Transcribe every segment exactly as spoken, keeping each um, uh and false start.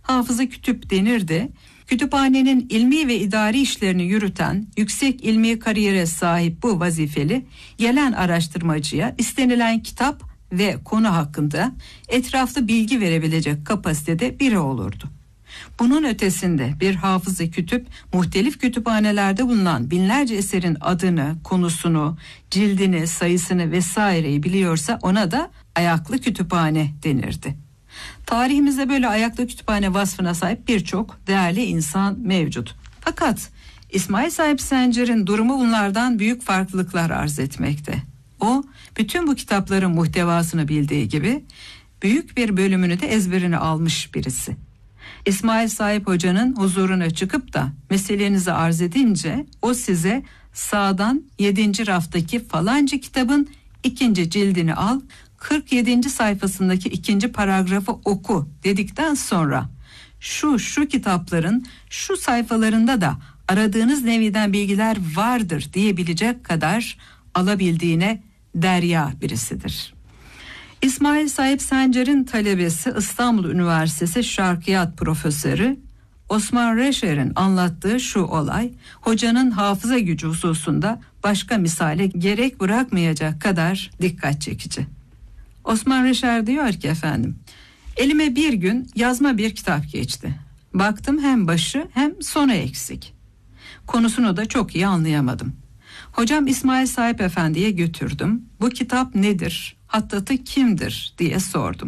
hafızı kütüp denirdi. Kütüphanenin ilmi ve idari işlerini yürüten, yüksek ilmi kariyere sahip bu vazifeli gelen araştırmacıya istenilen kitap ve konu hakkında etraflı bilgi verebilecek kapasitede biri olurdu. Bunun ötesinde bir hafızı kütüp muhtelif kütüphanelerde bulunan binlerce eserin adını, konusunu, cildini, sayısını vesaireyi biliyorsa ona da ayaklı kütüphane denirdi. Tarihimizde böyle ayaklı kütüphane vasfına sahip birçok değerli insan mevcut. Fakat İsmail Sahip Sencer'in durumu bunlardan büyük farklılıklar arz etmekte. O bütün bu kitapların muhtevasını bildiği gibi büyük bir bölümünü de ezberine almış birisi. İsmail Sahip Hoca'nın huzuruna çıkıp da meselenizi arz edince o size sağdan yedinci raftaki falanca kitabın ikinci cildini al, kırk yedinci sayfasındaki ikinci paragrafı oku dedikten sonra şu şu kitapların şu sayfalarında da aradığınız neviden bilgiler vardır diyebilecek kadar alabildiğine derya birisidir. İsmail Sahip Sencer'in talebesi İstanbul Üniversitesi Şarkiyat Profesörü Osman Reşer'in anlattığı şu olay hocanın hafıza gücü hususunda başka misale gerek bırakmayacak kadar dikkat çekici. Osman Reşer diyor ki efendim, elime bir gün yazma bir kitap geçti. Baktım hem başı hem sonu eksik. Konusunu da çok iyi anlayamadım. Hocam İsmail Sahip Efendi'ye götürdüm. Bu kitap nedir? Hattatı kimdir diye sordum.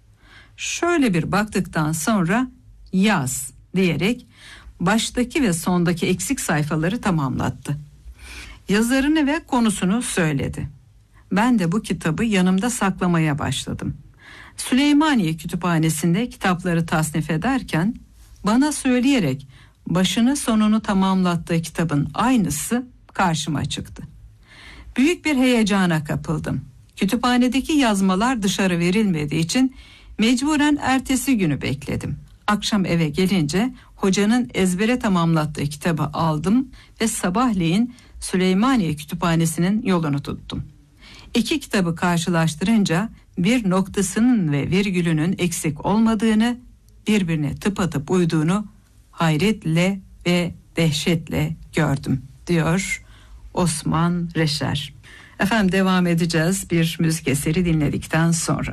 Şöyle bir baktıktan sonra yaz diyerek baştaki ve sondaki eksik sayfaları tamamlattı. Yazarını ve konusunu söyledi. Ben de bu kitabı yanımda saklamaya başladım. Süleymaniye Kütüphanesi'nde kitapları tasnif ederken bana söyleyerek başını sonunu tamamlattığı kitabın aynısı karşıma çıktı. Büyük bir heyecana kapıldım. Kütüphanedeki yazmalar dışarı verilmediği için mecburen ertesi günü bekledim. Akşam eve gelince hocanın ezbere tamamlattığı kitabı aldım ve sabahleyin Süleymaniye Kütüphanesi'nin yolunu tuttum. İki kitabı karşılaştırınca bir noktasının ve virgülünün eksik olmadığını, birbirine tıpatıp uyduğunu hayretle ve dehşetle gördüm diyor Osman Reşer. Efendim devam edeceğiz bir müzik eseri dinledikten sonra.